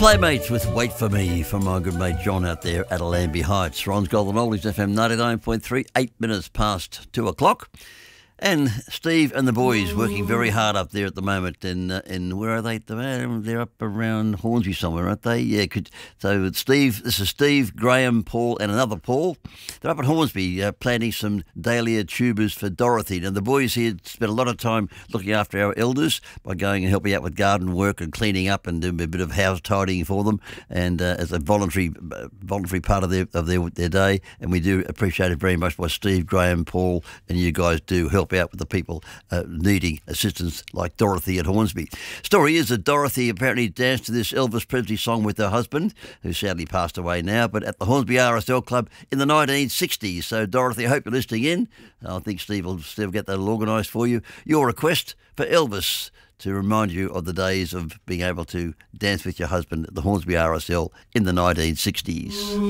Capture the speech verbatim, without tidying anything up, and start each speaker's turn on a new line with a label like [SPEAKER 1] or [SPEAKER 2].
[SPEAKER 1] Playmates with Wait For Me from my good mate John out there at Allambie Heights. Ron's Golden Oldies F M ninety-nine point three, eight minutes past two o'clock. And Steve and the boys working very hard up there at the moment. In, uh, in where are they at the moment? They're up around Hornsby somewhere, aren't they? Yeah. Could, so Steve, this is Steve, Graham, Paul, and another Paul. They're up at Hornsby uh, planting some dahlia tubers for Dorothy. Now the boys here spent a lot of time looking after our elders by going and helping out with garden work and cleaning up and doing a bit of house tidying for them, and uh, as a voluntary uh, voluntary part of their of their their day. And we do appreciate it very much what Steve, Graham, Paul, and you guys do help out with the people uh, needing assistance like Dorothy at Hornsby. Story is that Dorothy apparently danced to this Elvis Presley song with her husband, who sadly passed away now, but at the Hornsby R S L Club in the nineteen sixties. So Dorothy, I hope you're listening in. I think Steve will still get that all organised for you. Your request for Elvis to remind you of the days of being able to dance with your husband at the Hornsby R S L in the nineteen sixties.